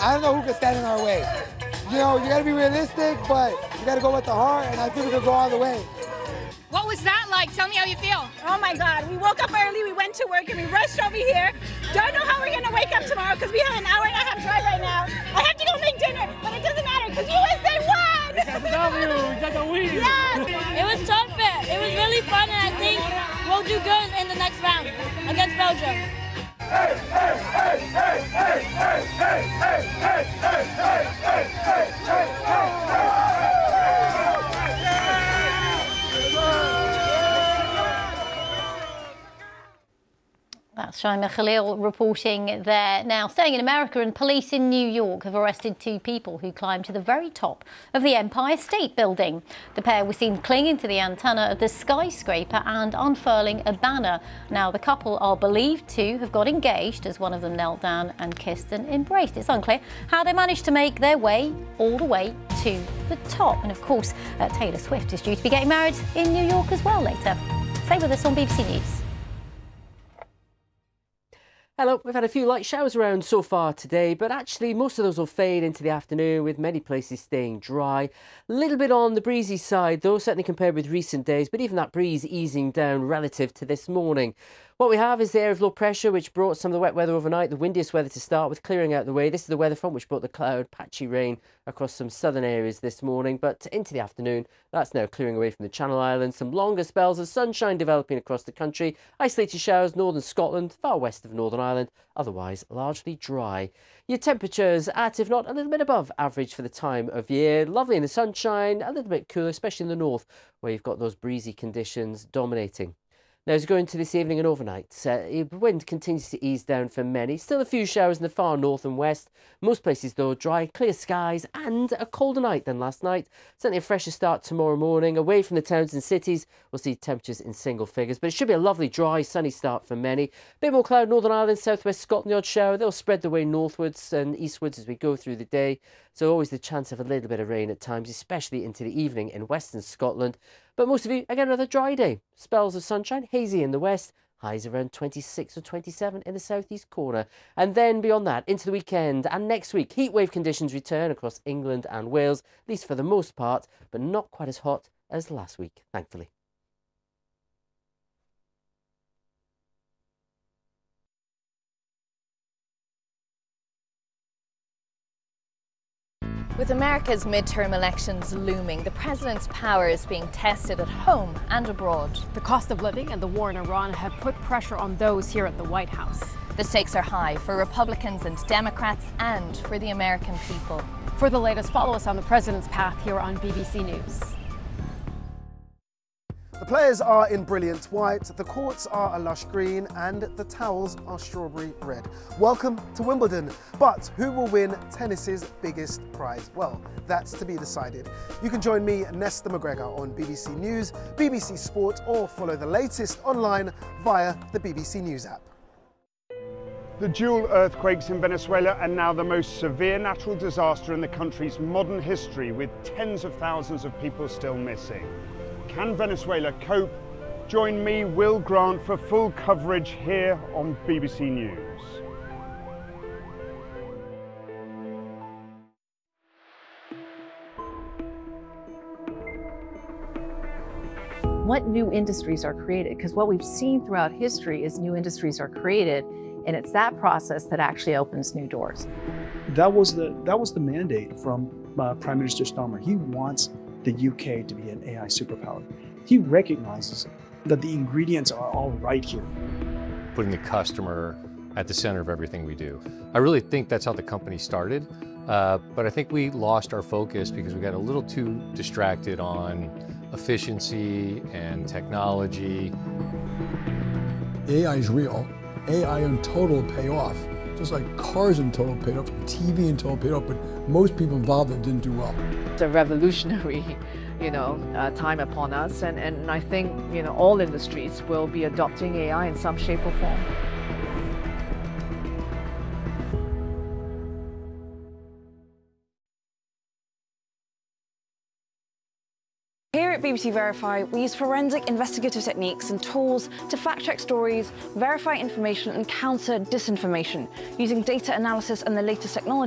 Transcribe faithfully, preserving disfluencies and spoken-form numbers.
I don't know who can stand in our way. You know, you got to be realistic, but you got to go with the heart, and I think we can go all the way. What was that like? Tell me how you feel. Oh my God, we woke up early, we went to work, and we rushed over here. Don't know how we're gonna wake up tomorrow because we have an hour and a half drive right now. I have to go make dinner, but it doesn't matter because U S A won! We got the W, we got the win! Yes! It was tough, but it was really fun, and I think we'll do good in the next round against Belgium. Hey, hey, hey, hey, hey, hey, hey, hey, hey, hey, hey, hey, hey, hey, hey. That's Shaima Khalil reporting there. Now, staying in America, and police in New York have arrested two people who climbed to the very top of the Empire State Building. The pair were seen clinging to the antenna of the skyscraper and unfurling a banner. Now, the couple are believed to have got engaged as one of them knelt down and kissed and embraced. It's unclear how they managed to make their way all the way to the top. And of course, uh, Taylor Swift is due to be getting married in New York as well later. Stay with us on B B C News. Hello, we've had a few light showers around so far today, but actually most of those will fade into the afternoon with many places staying dry. A little bit on the breezy side though, certainly compared with recent days, but even that breeze easing down relative to this morning. What we have is the area of low pressure which brought some of the wet weather overnight, the windiest weather to start with, clearing out the way. This is the weather front which brought the cloud, patchy rain across some southern areas this morning, but into the afternoon that's now clearing away from the Channel Islands. Some longer spells of sunshine developing across the country, isolated showers northern Scotland, far west of Northern Ireland, otherwise largely dry. Your temperatures at, if not a little bit above average for the time of year. Lovely in the sunshine, a little bit cooler, especially in the north where you've got those breezy conditions dominating. Now, as we go into this evening and overnight, uh, wind continues to ease down for many. Still a few showers in the far north and west. Most places, though, dry, clear skies and a colder night than last night. Certainly a fresher start tomorrow morning. Away from the towns and cities, we'll see temperatures in single figures. But it should be a lovely, dry, sunny start for many. A bit more cloud, Northern Ireland, southwest Scotland, the odd shower. They'll spread their way northwards and eastwards as we go through the day. So always the chance of a little bit of rain at times, especially into the evening in western Scotland. But most of you, again, another dry day. Spells of sunshine, hazy in the west, highs around twenty-six or twenty-seven in the southeast corner. And then beyond that, into the weekend and next week, heatwave conditions return across England and Wales, at least for the most part, but not quite as hot as last week, thankfully. With America's midterm elections looming, the president's power is being tested at home and abroad. The cost of living and the war in Iran have put pressure on those here at the White House. The stakes are high for Republicans and Democrats and for the American people. For the latest, follow us on the president's path here on B B C News. The players are in brilliant white, the courts are a lush green, and the towels are strawberry red. Welcome to Wimbledon. But who will win tennis's biggest prize? Well, that's to be decided. You can join me, Nesta McGregor, on B B C News, B B C Sport, or follow the latest online via the B B C News app. The dual earthquakes in Venezuela are now the most severe natural disaster in the country's modern history, with tens of thousands of people still missing. Can Venezuela cope? Join me, Will Grant, for full coverage here on B B C News. What new industries are created? Because what we've seen throughout history is new industries are created, and it's that process that actually opens new doors. That was the, that was the mandate from uh, Prime Minister Starmer. He wants the U K to be an A I superpower. He recognizes that the ingredients are all right here. Putting the customer at the center of everything we do. I really think that's how the company started, uh, but I think we lost our focus because we got a little too distracted on efficiency and technology. A I is real. A I in total pay off. Just like cars in total paid off, T V in total paid off, but most people involved that didn't do well. It's a revolutionary, you know, uh, time upon us, and, and I think, you know, all industries will be adopting A I in some shape or form. Here at B B C Verify, we use forensic investigative techniques and tools to fact-check stories, verify information and counter disinformation, using data analysis and the latest technology.